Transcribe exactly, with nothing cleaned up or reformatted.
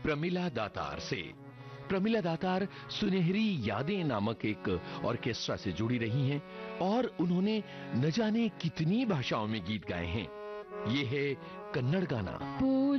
प्रमिला दातार से। प्रमिला दातार सुनहरी यादें नामक एक ऑर्केस्ट्रा से जुड़ी रही हैं और उन्होंने न जाने कितनी भाषाओं में गीत गाए हैं। ये है कन्नड़ गाना